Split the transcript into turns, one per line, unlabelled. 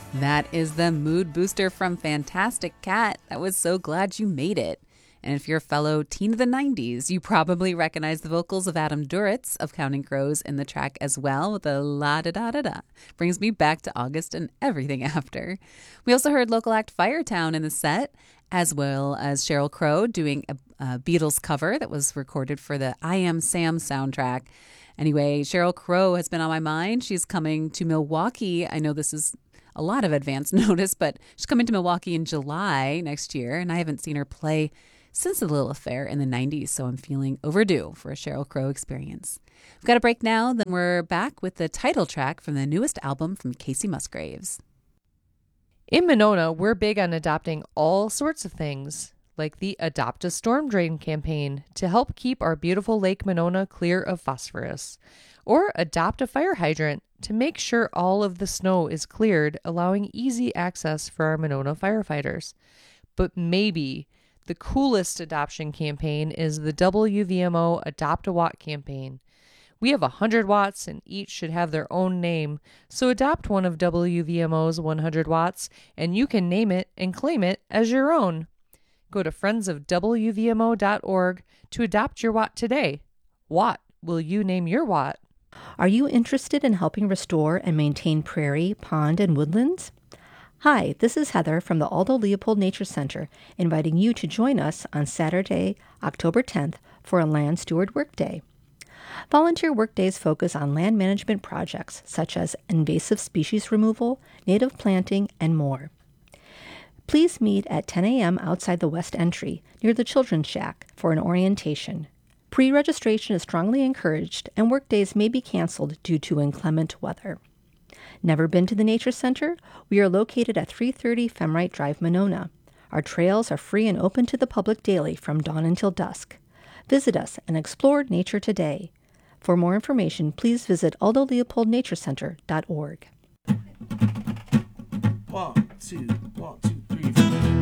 That is the mood booster from Fantastic Cat. I was so glad you made it. And if you're a fellow teen of the 90s, you probably recognize the vocals of Adam Duritz of Counting Crows in the track as well, with the la-da-da-da-da. Brings me back to August and everything after. We also heard local act Firetown in the set, as well as Sheryl Crow doing a Beatles cover that was recorded for the I Am Sam soundtrack. Anyway, Sheryl Crow has been on my mind. She's coming to Milwaukee. I know this is a lot of advance notice, but she's coming to Milwaukee in July next year, and I haven't seen her play since The Little Affair in the 90s, so I'm feeling overdue for a Sheryl Crow experience. We've got a break now, then we're back with the title track from the newest album from Casey Musgraves.
In Monona, we're big on adopting all sorts of things, like the Adopt a Storm Drain campaign to help keep our beautiful Lake Monona clear of phosphorus, or adopt a fire hydrant to make sure all of the snow is cleared, allowing easy access for our Monona firefighters. But maybe the coolest adoption campaign is the WVMO Adopt a Watt campaign. We have 100 watts and each should have their own name, so adopt one of WVMO's 100 watts and you can name it and claim it as your own. Go to friendsofwvmo.org to adopt your watt today. What will you name your watt?
Are you interested in helping restore and maintain prairie, pond, and woodlands? Hi, this is Heather from the Aldo Leopold Nature Center, inviting you to join us on Saturday, October 10th for a Land Steward Workday. Volunteer workdays focus on land management projects such as invasive species removal, native planting, and more. Please meet at 10 a.m. outside the West Entry near the Children's Shack for an orientation. Pre-registration is strongly encouraged and workdays may be canceled due to inclement weather. Never been to the Nature Center? We are located at 330 Femrite Drive, Monona. Our trails are free and open to the public daily from dawn until dusk. Visit us and explore nature today. For more information, please visit aldoleopoldnaturecenter.org.
1, 2, 1, 2.